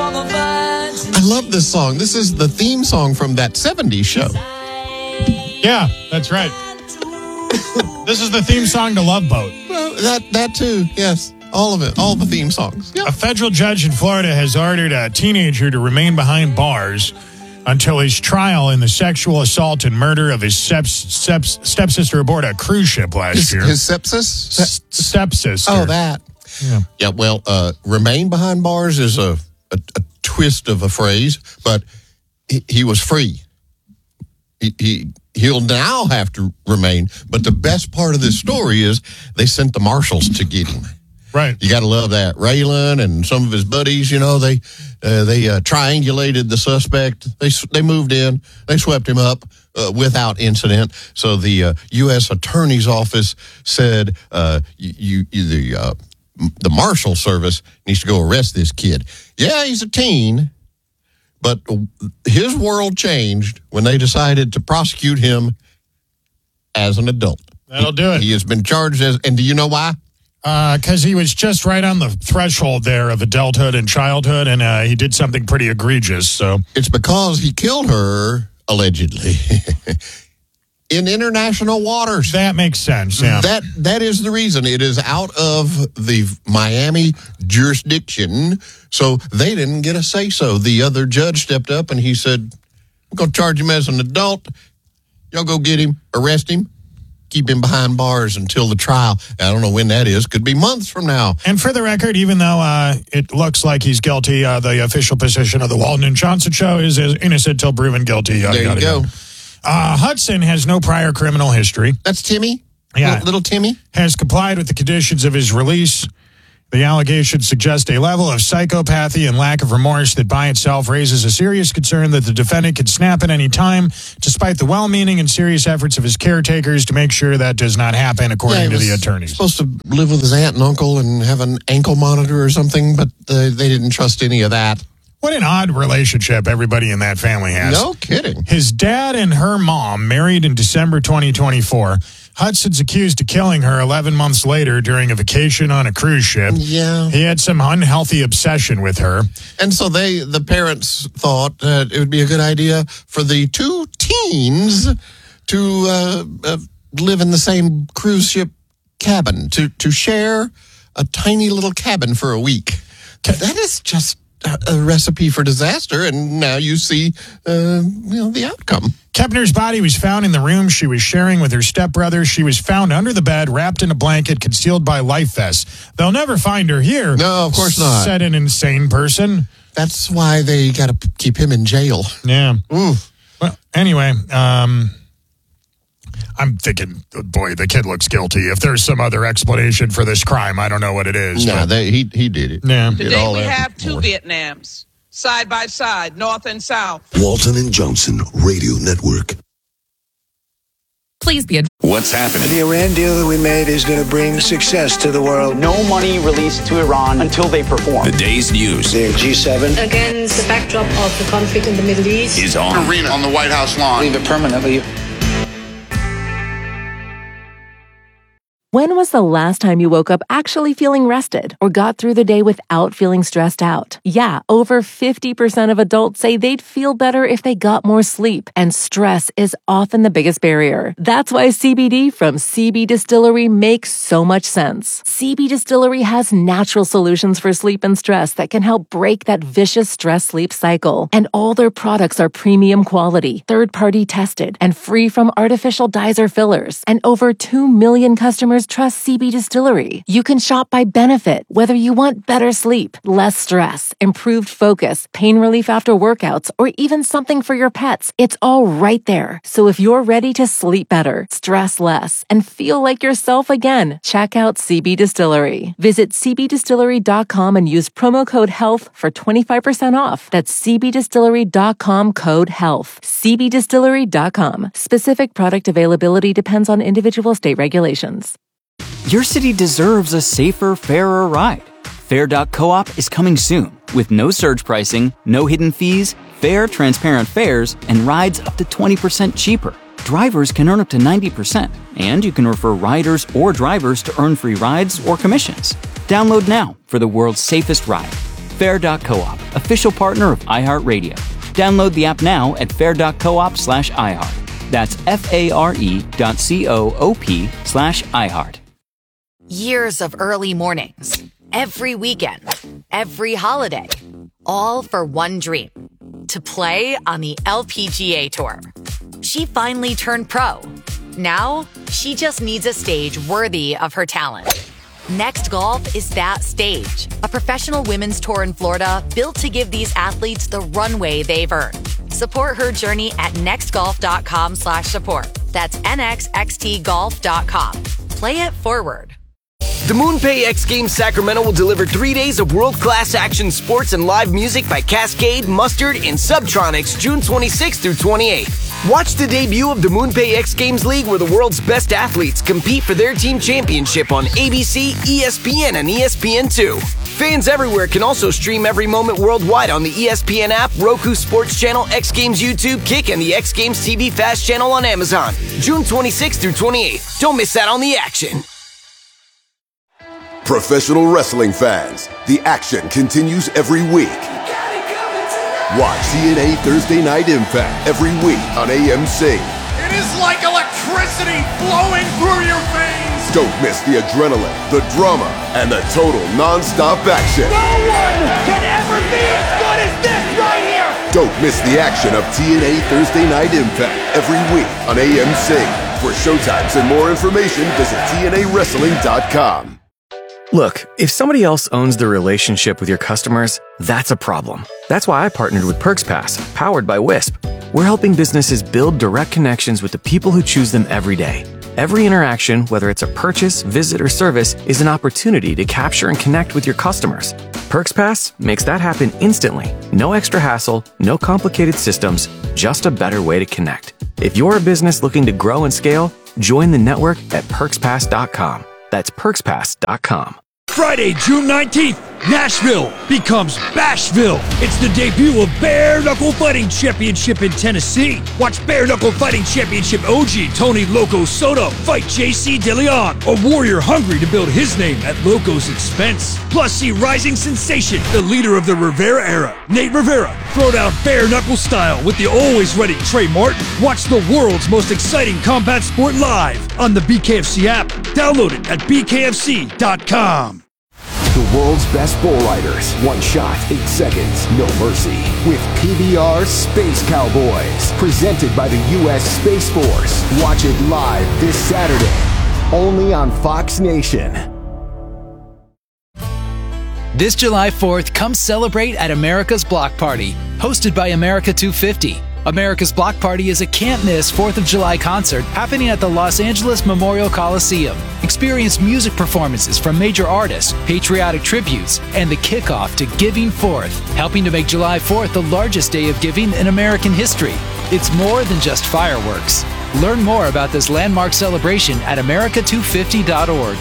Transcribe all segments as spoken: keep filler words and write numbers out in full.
I love this song. This is the theme song from that seventies show. Yeah, that's right. This is the theme song to Love Boat. Well, that, that too, yes. All of it. All the theme songs. Yep. A federal judge in Florida has ordered a teenager to remain behind bars until his trial in the sexual assault and murder of his steps, steps, stepsister aboard a cruise ship last His, year. his sepsis? S- stepsister. Oh, that. Yeah. Yeah, well, uh, remain behind bars is a, a, a twist of a phrase, but he, he was free. He, he, he'll now have to remain, but the best part of this story is they sent the marshals to get him. Right. You got to love that. Raylan and some of his buddies, you know, they uh, they uh, triangulated the suspect. They they moved in. They swept him up uh, without incident. So the uh, U S Attorney's Office said uh, you, you the uh, the Marshal Service needs to go arrest this kid. Yeah, he's a teen, but his world changed when they decided to prosecute him as an adult. That'll do it. He has been charged as, and do you know why? Because uh, he was just right on the threshold there of adulthood and childhood, and uh, he did something pretty egregious. So it's because he killed her, allegedly, in international waters. That makes sense, yeah. That That is the reason. It is out of the Miami jurisdiction, so they didn't get a say-so. The other judge stepped up, and he said, I'm going to charge him as an adult. Y'all go get him, arrest him. Keep him behind bars until the trial. I don't know when that is. Could be months from now. And for the record, even though uh, it looks like he's guilty, uh, the official position of the Walton and Johnson show is, is innocent till proven guilty. Yada, there you yada, go. yada. Uh, Hudson has no prior criminal history. That's Timmy? Yeah. Little, little Timmy? Has complied with the conditions of his release. The allegations suggest a level of psychopathy and lack of remorse that by itself raises a serious concern that the defendant could snap at any time, despite the well-meaning and serious efforts of his caretakers to make sure that does not happen, according yeah, to the attorneys. Supposed to live with his aunt and uncle and have an ankle monitor or something, but uh, they didn't trust any of that. What an odd relationship everybody in that family has. No kidding. His dad and her mom married in December twenty twenty-four. Hudson's accused of killing her eleven months later during a vacation on a cruise ship. Yeah. He had some unhealthy obsession with her. And so they, the parents thought that it would be a good idea for the two teens to uh, uh, live in the same cruise ship cabin, to, to share a tiny little cabin for a week. That is just a recipe for disaster, and now you see uh, you know, the outcome. Kepner's body was found in the room she was sharing with her stepbrother. She was found under the bed, wrapped in a blanket, concealed by life vests. They'll never find her here. No, of course not. Said an insane person. That's why they got to keep him in jail. Yeah. Ooh. Well, anyway, um, I'm thinking, boy, the kid looks guilty. If there's some other explanation for this crime, I don't know what it is. No, they, he he did it. Yeah. Did Today all we that have two before. Vietnams, side by side, north and south. Walton and Johnson Radio Network. Please be a... What's happening? The Iran deal that we made is going to bring success to the world. No money released to Iran until they perform. The day's news. The G seven. Against the backdrop of the conflict in the Middle East. Is on. Arena on the White House lawn. Leave it permanently. When was the last time you woke up actually feeling rested or got through the day without feeling stressed out? Yeah, over fifty percent of adults say they'd feel better if they got more sleep, and stress is often the biggest barrier. That's why C B D from C B Distillery makes so much sense. C B Distillery has natural solutions for sleep and stress that can help break that vicious stress-sleep cycle. And all their products are premium quality, third-party tested, and free from artificial dyes or fillers. And over two million customers trust C B Distillery. You can shop by benefit, whether you want better sleep, less stress, improved focus, pain relief after workouts, or even something for your pets. It's all right there. So if you're ready to sleep better, stress less, and feel like yourself again, check out C B Distillery. Visit c b distillery dot com and use promo code HEALTH for twenty-five percent off. That's c b distillery dot com code HEALTH. c b distillery dot com. Specific product availability depends on individual state regulations. Your city deserves a safer, fairer ride. Fair dot coop is coming soon with no surge pricing, no hidden fees, fair, transparent fares, and rides up to twenty percent cheaper. Drivers can earn up to ninety percent, and you can refer riders or drivers to earn free rides or commissions. Download now for the world's safest ride. Fair dot coop, official partner of iHeartRadio. Download the app now at fair dot coop slash iHeart. That's F-A-R-E dot C-O-O-P slash iHeart. Years of early mornings, every weekend, every holiday, all for one dream, to play on the L P G A Tour. She finally turned pro. Now, she just needs a stage worthy of her talent. Next Golf is that stage, a professional women's tour in Florida built to give these athletes the runway they've earned. Support her journey at nextgolf.com slash support. That's N X X T golf dot com. Play it forward. The MoonPay X Games Sacramento will deliver three days of world-class action sports and live music by Cascade, Mustard, and Subtronics June twenty-sixth through twenty-eighth. Watch the debut of the MoonPay X Games League, where the world's best athletes compete for their team championship on A B C, E S P N, and E S P N two. Fans everywhere can also stream every moment worldwide on the E S P N app, Roku Sports Channel, X Games YouTube, Kick, and the X Games T V Fast Channel on Amazon. June twenty-sixth through twenty-eighth. Don't miss out on the action. Professional wrestling fans, the action continues every week. Watch T N A Thursday Night Impact every week on A M C. It is like electricity flowing through your veins. Don't miss the adrenaline, the drama, and the total non-stop action. No one can ever be as good as this right here. Don't miss the action of T N A Thursday Night Impact every week on A M C. For showtimes and more information, visit T N A wrestling dot com. Look, if somebody else owns the relationship with your customers, that's a problem. That's why I partnered with PerksPass, powered by Wisp. We're helping businesses build direct connections with the people who choose them every day. Every interaction, whether it's a purchase, visit, or service, is an opportunity to capture and connect with your customers. PerksPass makes that happen instantly. No extra hassle, no complicated systems, just a better way to connect. If you're a business looking to grow and scale, join the network at perks pass dot com. That's perks pass dot com. Friday, June nineteenth, Nashville becomes Bashville. It's the debut of Bare Knuckle Fighting Championship in Tennessee. Watch Bare Knuckle Fighting Championship O G Tony Loco Soto fight J C DeLeon, a warrior hungry to build his name at Loco's expense. Plus, see rising sensation, the leader of the Rivera era, Nate Rivera, throw down bare knuckle style with the always ready Trey Martin. Watch the world's most exciting combat sport live on the B K F C app. Download it at B K F C dot com. The world's best bull riders. One shot, eight seconds, no mercy. With P B R Space Cowboys. Presented by the U S Space Force. Watch it live this Saturday. Only on Fox Nation. This July fourth, come celebrate at America's Block Party. Hosted by America two fifty. America's Block Party is a can't-miss fourth of July concert happening at the Los Angeles Memorial Coliseum. Experience music performances from major artists, patriotic tributes, and the kickoff to Giving Fourth, helping to make July fourth the largest day of giving in American history. It's more than just fireworks. Learn more about this landmark celebration at america two fifty dot org.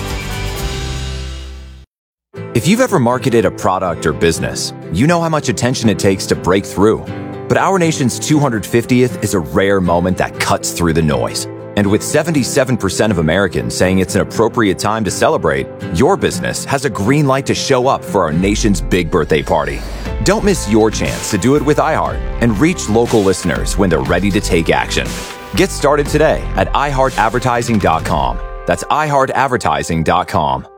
If you've ever marketed a product or business, you know how much attention it takes to break through. But our nation's two hundred fiftieth is a rare moment that cuts through the noise. And with seventy-seven percent of Americans saying it's an appropriate time to celebrate, your business has a green light to show up for our nation's big birthday party. Don't miss your chance to do it with iHeart and reach local listeners when they're ready to take action. Get started today at i heart advertising dot com. That's i heart advertising dot com.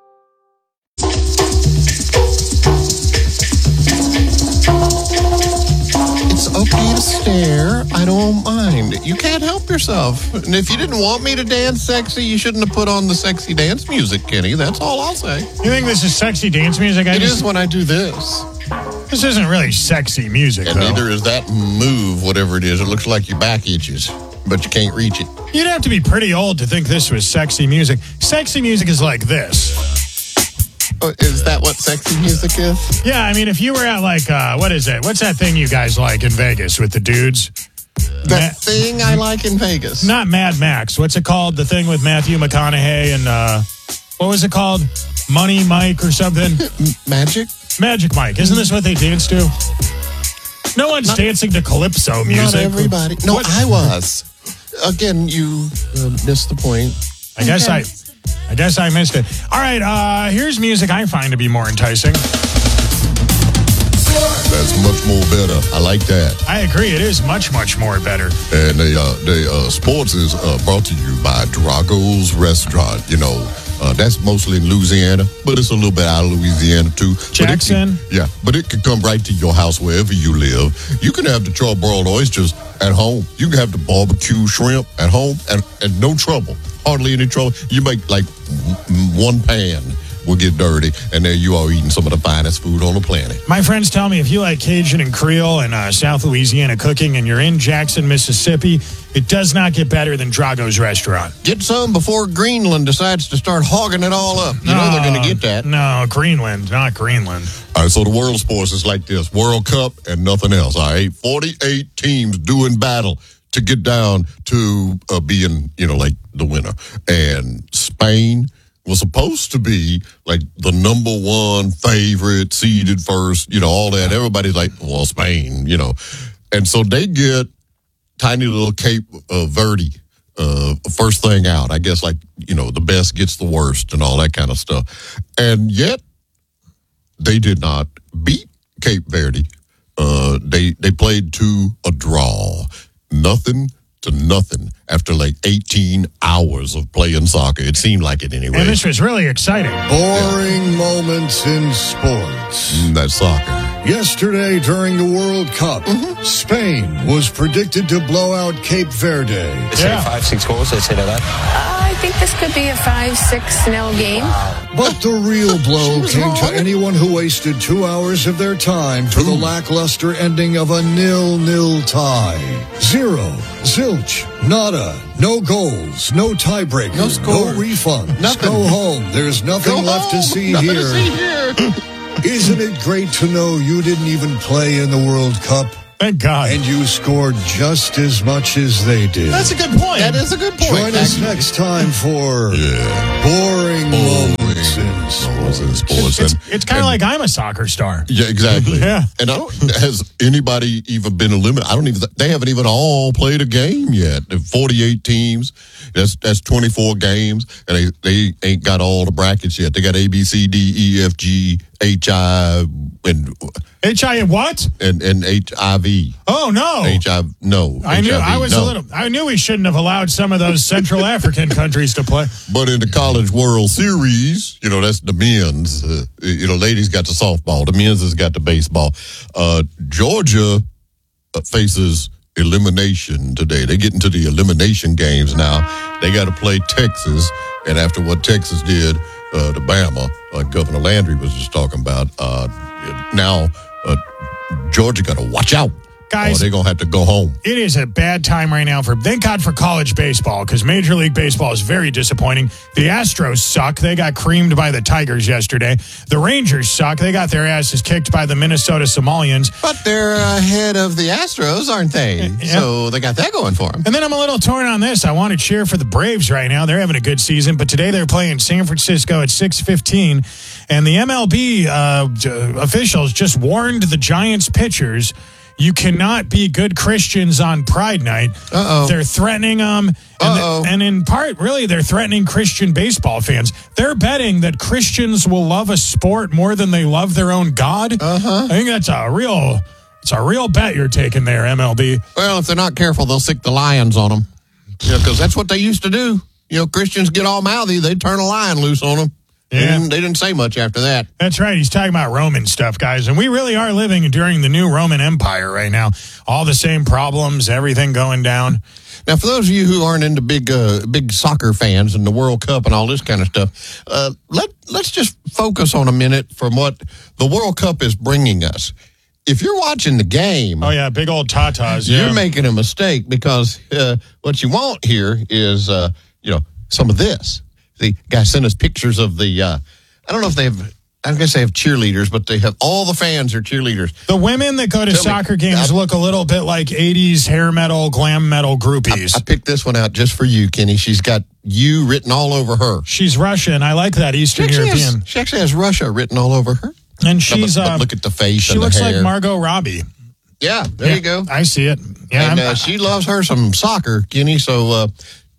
It's okay to stare. I don't mind. You can't help yourself. And if you didn't want me to dance sexy, you shouldn't have put on the sexy dance music, Kenny. That's all I'll say. You think this is sexy dance music? I It just, is when I do this. This isn't really sexy music, And though. neither is that move, whatever it is. It looks like your back itches, but you can't reach it. You'd have to be pretty old to think this was sexy music. Sexy music is like this. Oh, is that what sexy music is? Yeah, I mean, if you were at like, uh, what is it? What's that thing you guys like in Vegas with the dudes? That Ma- thing I like in Vegas. Not Mad Max. What's it called? The thing with Matthew McConaughey and, uh, what was it called? Money Mike or something? Magic? Magic Mike. Isn't this what they dance to? No one's not, dancing to Calypso music. Not everybody. No, what? I was. Again, you uh, missed the point. I guess okay. I... I guess I missed it. All right, uh, here's music I find to be more enticing. better. I like that. I agree. It is much, much more better. And the uh, the uh, sports is uh, brought to you by Drago's Restaurant. You know, uh, that's mostly in Louisiana, but it's a little bit out of Louisiana too. Jackson. But can, yeah, but it can come right to your house wherever you live. You can have the charbroiled oysters at home. You can have the barbecue shrimp at home, and, and no trouble, hardly any trouble. You make like one pan will get dirty, and there you are eating some of the finest food on the planet. My friends tell me if you like Cajun and Creole and uh, South Louisiana cooking and you're in Jackson, Mississippi, it does not get better than Drago's Restaurant. Get some before Greenland decides to start hogging it all up. You no, know they're going to get that. No, Greenland, not Greenland. All right, so the world sports is like this. World Cup and nothing else, all right? forty-eight teams doing battle to get down to uh, being, you know, like the winner. And Spain was supposed to be like the number one favorite, seeded first, you know, all that. Everybody's like, well, Spain, you know. And so they get tiny little Cape uh, Verde, uh, first thing out. I guess like, you know, the best gets the worst and all that kind of stuff. And yet they did not beat Cape Verde. Uh, they, they played to a draw. Nothing to nothing after like eighteen hours of playing soccer. It seemed like it anyway. And this was really exciting. Boring yeah. moments in sports. Mm, that's soccer. Yesterday during the World Cup, mm-hmm. Spain was predicted to blow out Cape Verde. They say yeah. five, six goals, they say that. Uh, I think this could be a five six nil game. But the real blow came to anyone who wasted two hours of their time for the lackluster ending of a nil-nil tie. Zero, zilch, nada, no goals, no tiebreaker, no, score. no refund. Nothing. Go home. There's nothing Go left home. to see nothing here. To see here. Isn't it great to know you didn't even play in the World Cup? Thank God. And you scored just as much as they did. That's a good point. That is a good point. Join us next time for yeah. boring, boring moments in sports. In sports. It's, and, it's kind of like I'm a soccer star. Yeah, exactly. yeah. And I don't, has anybody even been eliminated? I don't even. They haven't even all played a game yet. forty-eight teams. That's that's twenty-four games, and they they ain't got all the brackets yet. They got A, B, C, D, E, F, G, H, I, and H I and what? And and H I V. Oh no. H I V. No. I knew H I V, I was no. a little. I knew we shouldn't have allowed some of those Central African countries to play. But in the College World Series, you know, that's the men's. Uh, you know, ladies got the softball. The men's has got the baseball. Uh, Georgia uh, faces elimination today. They get into the elimination games now. They got to play Texas, and after what Texas did uh, to Bama, like Governor Landry was just talking about, uh, now uh, Georgia got to watch out. Guys, or they're going to have to go home. It is a bad time right now for, thank God for college baseball, because Major League Baseball is very disappointing. The Astros suck. They got creamed by the Tigers yesterday. The Rangers suck. They got their asses kicked by the Minnesota Somalians. But they're ahead of the Astros, aren't they? Yeah. So they got that going for them. And then I'm a little torn on this. I want to cheer for the Braves right now. They're having a good season, but today they're playing San Francisco at six fifteen, and the M L B uh, officials just warned the Giants pitchers, you cannot be good Christians on Pride Night. Uh-oh. They're threatening them. And, the, and in part, really, they're threatening Christian baseball fans. They're betting that Christians will love a sport more than they love their own God. Uh-huh. I think that's a real, it's a real bet you're taking there, M L B. Well, if they're not careful, they'll sick the lions on them. You know, because that's what they used to do. You know, Christians get all mouthy, they turn a lion loose on them. Yeah. They didn't, they didn't say much after that. That's right. He's talking about Roman stuff, guys. And we really are living during the new Roman Empire right now. All the same problems, everything going down. Now, for those of you who aren't into big uh, big soccer fans and the World Cup and all this kind of stuff, uh, let, let's just focus on a minute from what the World Cup is bringing us. If you're watching the game... Oh, yeah, big old tatas. Yeah. You're making a mistake because uh, what you want here is, uh, you know, some of this. The guy sent us pictures of the, uh, I don't know if they have, I guess they have cheerleaders, but they have, all the fans are cheerleaders. The women that go to Tell soccer me, games I, look a little bit like eighties hair metal, glam metal groupies. I, I picked this one out just for you, Kenny. She's got you written all over her. She's Russian. I like that, Eastern she European. Has, she actually has Russia written all over her. And she's, no, but, but uh, look at the face she and the looks hair. like Margot Robbie. Yeah, there yeah, you go. I see it. Yeah, and uh, she loves her some soccer, Kenny, so... Uh,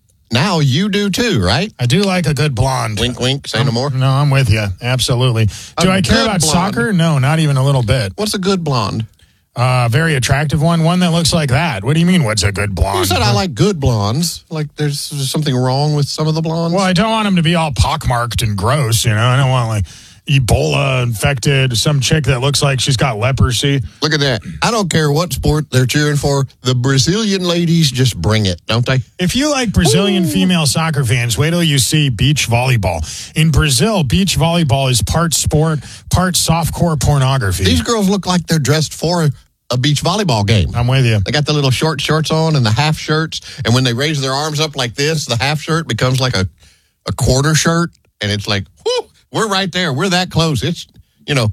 Now you do too, right? I do like a good blonde. Wink, wink. Say I'm, no more. No, I'm with you. Absolutely. Do a I care about blonde. soccer? No, not even a little bit. What's a good blonde? Uh, very attractive one. One that looks like that. What do you mean, what's a good blonde? You said I like good blondes. Like there's, there's something wrong with some of the blondes? Well, I don't want them to be all pockmarked and gross, you know. I don't want, like, Ebola infected, some chick that looks like she's got leprosy. Look at that. I don't care what sport they're cheering for. The Brazilian ladies just bring it, don't they? If you like Brazilian Ooh. female soccer fans, wait till you see beach volleyball. In Brazil, beach volleyball is part sport, part softcore pornography. These girls look like they're dressed for a beach volleyball game. I'm with you. They got the little short shorts on and the half shirts, and when they raise their arms up like this, the half shirt becomes like a, a quarter shirt, and it's like, whoo, we're right there. We're that close. It's, you know,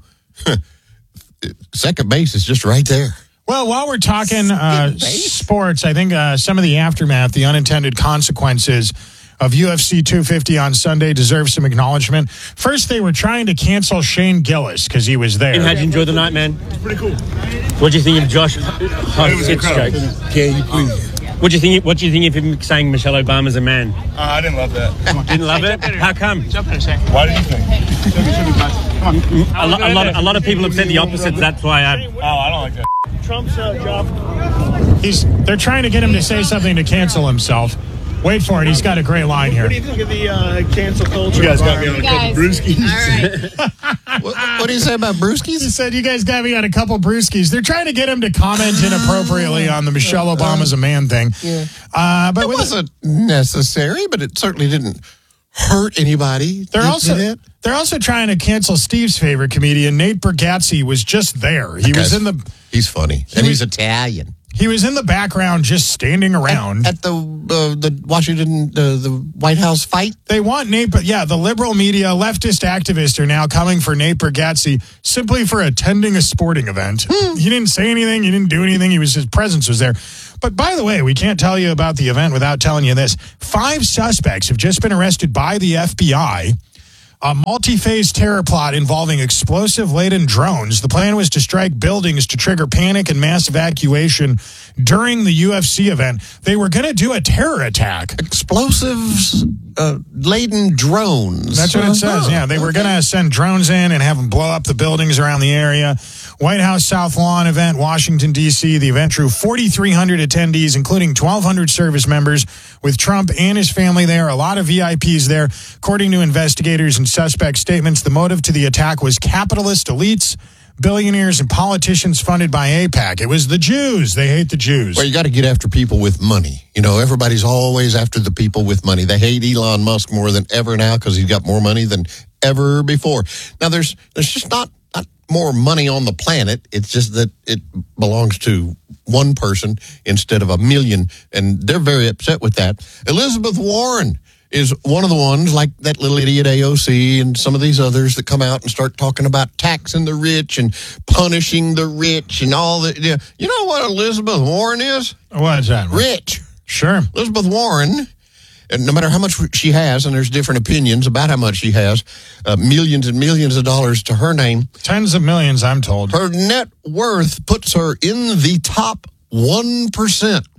second base is just right there. Well, while we're talking uh, sports, I think uh, some of the aftermath, the unintended consequences of U F C two fifty on Sunday deserve some acknowledgement. First, they were trying to cancel Shane Gillis because he was there. How'd you enjoy the night, man? It's pretty cool. What do you think of Josh? Oh, it was incredible. Can you please? What do you think? What do you think of him saying Michelle Obama's a man? Uh, I didn't love that. Didn't love it? How come? Jump in a second. Why did you think? Come on. A, lo- a lot. Of, a lot of people have said the opposite. That's why I. Oh, I don't like that. Trump's uh, job. He's. They're trying to get him to say something to cancel himself. Wait for it. He's got a great line here. What do you think of the uh, cancel culture? You guys got me on a couple brewskis. All right. what, what do you say about brewskis? He said, you guys got me on a couple brewskis. They're trying to get him to comment inappropriately on the Michelle Obama's a man thing. Yeah. Uh, but it wasn't necessary, but it certainly didn't hurt anybody. They're did, also did they're also trying to cancel Steve's favorite comedian, Nate Bargatze, was just there. He was in the. He's funny, he and was, he's Italian. He was in the background, just standing around at, at the uh, the Washington uh, the White House fight. They want Nate, but yeah, the liberal media, leftist activists are now coming for Nate Bargatze simply for attending a sporting event. Hmm. He didn't say anything. He didn't do anything. He was his presence was there. But by the way, we can't tell you about the event without telling you this: five suspects have just been arrested by the F B I. A multi-phase terror plot involving explosive-laden drones. The plan was to strike buildings to trigger panic and mass evacuation during the U F C event. They were going to do a terror attack. Explosives-laden uh, drones. That's what it says, yeah. They were going to send drones in and have them blow up the buildings around the area. White House South Lawn event, Washington, D C The event drew forty-three hundred attendees, including twelve hundred service members, with Trump and his family there. A lot of V I Ps there. According to investigators and suspect statements, the motive to the attack was capitalist elites, billionaires, and politicians funded by AIPAC. It was the Jews. They hate the Jews. Well, you got to get after people with money. You know, everybody's always after the people with money. They hate Elon Musk more than ever now because he's got more money than ever before. Now, there's there's just not, not more money on the planet. It's just that it belongs to one person instead of a million, and they're very upset with that. Elizabeth Warren is one of the ones, like that little idiot A O C and some of these others that come out and start talking about taxing the rich and punishing the rich and all that. You know what Elizabeth Warren is? What is that? Rich. Sure. Elizabeth Warren, and no matter how much she has, and there's different opinions about how much she has, uh, millions and millions of dollars to her name. Tens of millions, I'm told. Her net worth puts her in the top one percent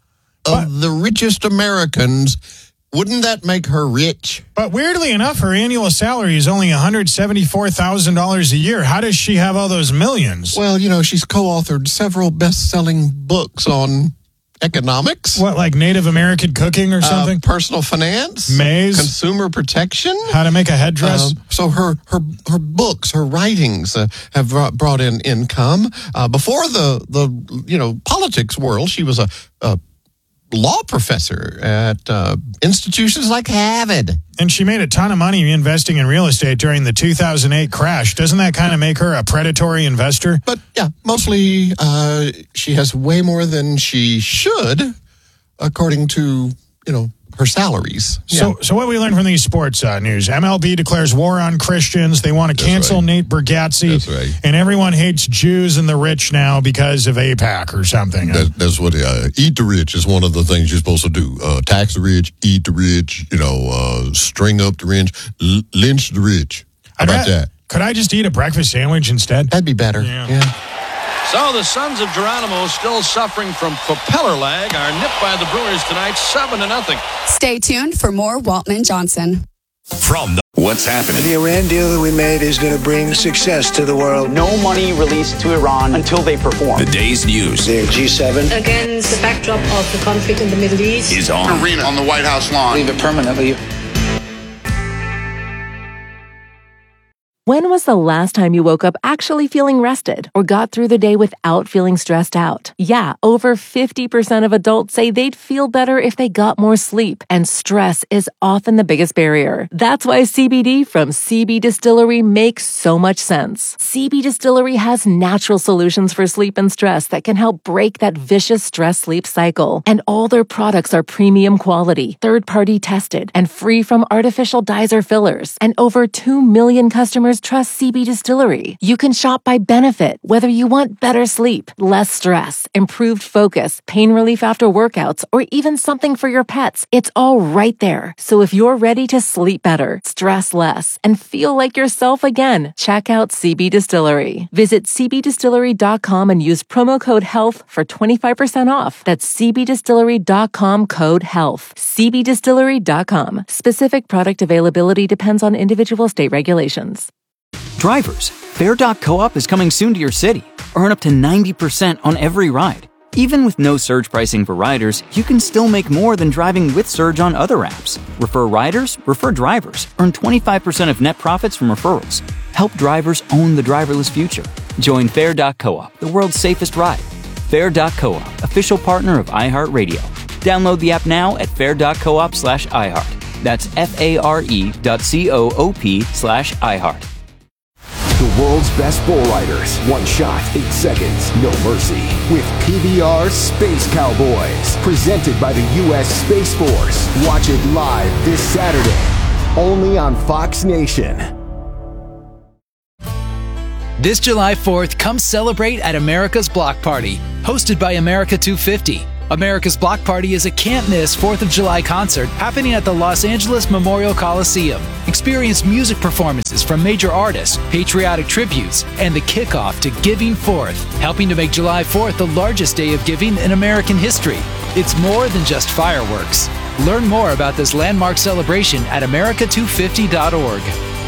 of but, the richest Americans. Wouldn't that make her rich? But weirdly enough, her annual salary is only one hundred seventy-four thousand dollars a year. How does she have all those millions? Well, you know, she's co-authored several best-selling books on economics. What, like Native American cooking or something? Uh, personal finance. Maze. Consumer protection. How to make a headdress. Uh, so her, her her books, her writings uh, have brought in income. Uh, before the, the, you know, politics world, she was a... a law professor at uh, institutions like Harvard. And she made a ton of money investing in real estate during the two thousand eight crash. Doesn't that kind of make her a predatory investor? But yeah, mostly uh, she has way more than she should, according to, you know, her salaries. So, yeah. so what we learned from these sports uh, news, M L B declares war on Christians. They want to That's cancel right. Nate Bargatze. That's right. And everyone hates Jews and the rich now because of AIPAC or something. That, that's what, uh, eat the rich is one of the things you're supposed to do. Uh, tax the rich, eat the rich, you know, uh, string up the rich, l- lynch the rich. How I'd about ra- that? Could I just eat a breakfast sandwich instead? That'd be better. Yeah. yeah. So the Sons of Geronimo still suffering from propeller lag are nipped by the Brewers tonight, seven to nothing. Stay tuned for more Waltman Johnson. From the What's happening? The Iran deal that we made is going to bring success to the world. No money released to Iran until they perform. The day's news. The G seven. Against the backdrop of the conflict in the Middle East. Is on. Arena on the White House lawn. Leave it permanently. When was the last time you woke up actually feeling rested or got through the day without feeling stressed out? Yeah, over fifty percent of adults say they'd feel better if they got more sleep, and stress is often the biggest barrier. That's why C B D from C B Distillery makes so much sense. C B Distillery has natural solutions for sleep and stress that can help break that vicious stress-sleep cycle. And all their products are premium quality, third-party tested, and free from artificial dyes or fillers. And over two million customers trust C B Distillery. You can shop by benefit, whether you want better sleep, less stress, improved focus, pain relief after workouts, or even something for your pets. It's all right there. So if you're ready to sleep better, stress less, and feel like yourself again, check out C B Distillery. Visit c b distillery dot com and use promo code HEALTH for twenty-five percent off. That's c b distillery dot com code HEALTH. c b distillery dot com. Specific product availability depends on individual state regulations. Drivers, Fare dot coop is coming soon to your city. Earn up to ninety percent on every ride. Even with no surge pricing for riders, you can still make more than driving with Surge on other apps. Refer riders, refer drivers. Earn twenty-five percent of net profits from referrals. Help drivers own the driverless future. Join Fare dot coop, the world's safest ride. Fare dot coop, official partner of iHeartRadio. Download the app now at fare dot coop slash iHeart. That's F-A-R-E dot C-O-O-P slash iHeart. The world's best bull riders. One shot, eight seconds, no mercy. With P B R Space Cowboys. Presented by the U S Space Force. Watch it live this Saturday. Only on Fox Nation. This July fourth, come celebrate at America's Block Party, hosted by America two fifty. America's Block Party is a can't-miss fourth of July concert happening at the Los Angeles Memorial Coliseum. Experience music performances from major artists, patriotic tributes, and the kickoff to Giving Fourth, helping to make July fourth the largest day of giving in American history. It's more than just fireworks. Learn more about this landmark celebration at america two fifty dot org.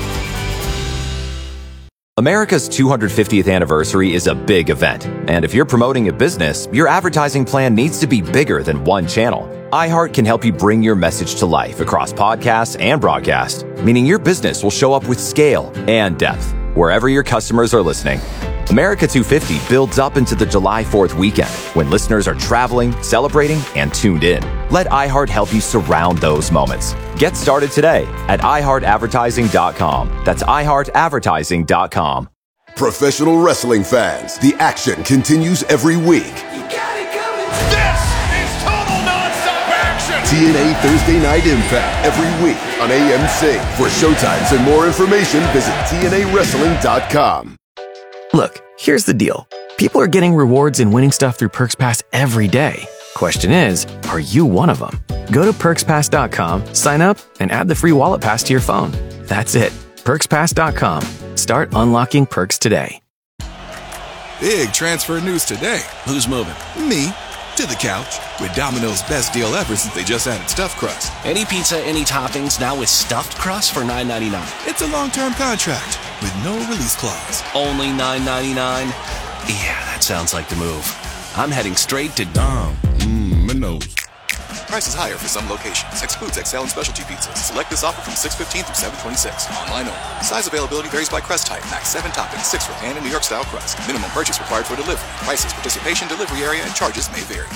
America's two hundred fiftieth anniversary is a big event, and if you're promoting a business, your advertising plan needs to be bigger than one channel. iHeart can help you bring your message to life across podcasts and broadcast, meaning your business will show up with scale and depth wherever your customers are listening. America two fifty builds up into the July fourth weekend when listeners are traveling, celebrating, and tuned in. Let iHeart help you surround those moments. Get started today at i heart advertising dot com. That's i heart advertising dot com. Professional wrestling fans, the action continues every week. This is total nonstop action. T N A Thursday Night Impact every week on A M C. For showtimes and more information, visit T N A wrestling dot com. Look, here's the deal. People are getting rewards and winning stuff through Perks Pass every day. Question is, are you one of them? Go to perks pass dot com, sign up, and add the free wallet pass to your phone. That's it. perks pass dot com. Start unlocking perks today. Big transfer news today. Who's moving? Me. To the couch. With Domino's best deal ever since they just added stuffed crust. Any pizza, any toppings, now with stuffed crust for nine ninety-nine. It's a long-term contract with no release clause. Only nine ninety-nine? Yeah, that sounds like the move. I'm heading straight to Dom. Mmm, my nose. Prices higher for some locations. Excludes X L and specialty pizzas. Select this offer from six fifteen through seven twenty-six. Online only. Size availability varies by crust type. Max seven toppings, six for pan and New York style crust. Minimum purchase required for delivery. Prices, participation, delivery area, and charges may vary.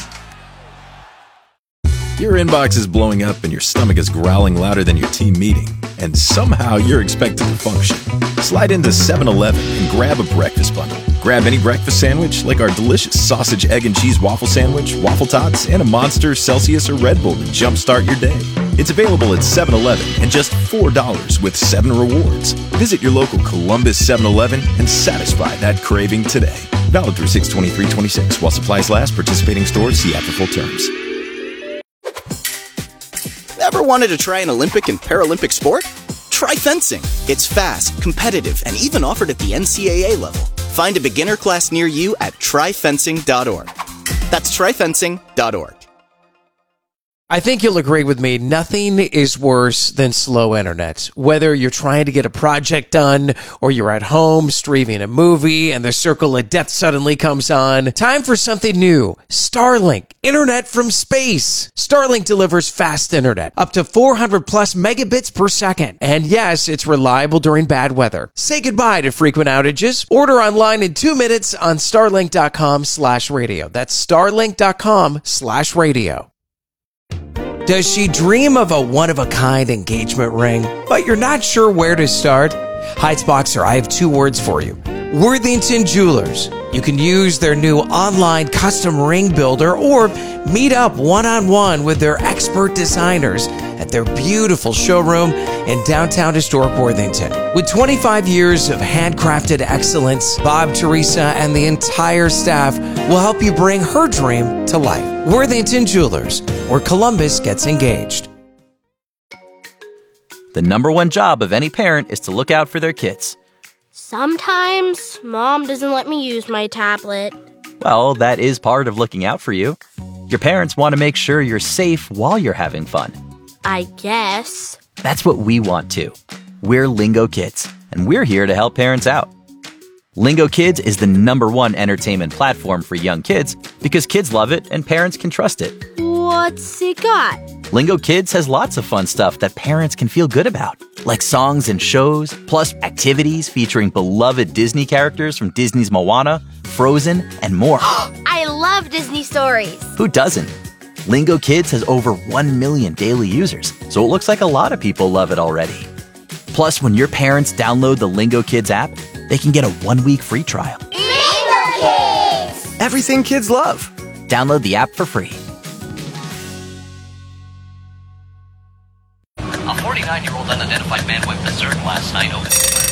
Your inbox is blowing up and your stomach is growling louder than your team meeting, and somehow you're expected to function. Slide into seven eleven and grab a breakfast bundle. Grab any breakfast sandwich like our delicious sausage, egg, and cheese waffle sandwich, waffle tots, and a Monster, Celsius, or Red Bull to jumpstart your day. It's available at seven eleven and just four dollars with seven rewards. Visit your local Columbus seven eleven and satisfy that craving today. Valid through six twenty-three twenty-six while supplies last. Participating stores, see app for full terms. Ever wanted to try an Olympic and Paralympic sport? Try fencing. It's fast, competitive, and even offered at the N C double A level. Find a beginner class near you at try fencing dot org. That's try fencing dot org. I think you'll agree with me. Nothing is worse than slow internet. Whether you're trying to get a project done or you're at home streaming a movie and the circle of death suddenly comes on. Time for something new. Starlink. Internet from space. Starlink delivers fast internet. Up to four hundred plus megabits per second. And yes, it's reliable during bad weather. Say goodbye to frequent outages. Order online in two minutes on starlink.com slash radio. That's starlink.com slash radio. Does she dream of a one-of-a-kind engagement ring, but you're not sure where to start? Heights Boxer, I have two words for you. Worthington Jewelers. You can use their new online custom ring builder or meet up one-on-one with their expert designers at their beautiful showroom in downtown historic Worthington. With twenty-five years of handcrafted excellence, Bob, Teresa, and the entire staff will help you bring her dream to life. Worthington Jewelers, where Columbus gets engaged. The number one job of any parent is to look out for their kids. Sometimes Mom doesn't let me use my tablet. Well, that is part of looking out for you. Your parents want to make sure you're safe while you're having fun. I guess. That's what we want too. We're Lingo Kids, and we're here to help parents out. Lingo Kids is the number one entertainment platform for young kids because kids love it and parents can trust it. What's it got? Lingo Kids has lots of fun stuff that parents can feel good about, like songs and shows, plus activities featuring beloved Disney characters from Disney's Moana, Frozen, and more. I love Disney stories. Who doesn't? Lingo Kids has over one million daily users, so it looks like a lot of people love it already. Plus, when your parents download the Lingo Kids app, they can get a one-week free trial. Lingo Kids! Everything kids love. Download the app for free. A forty-nine-year-old unidentified man went berserk last night over...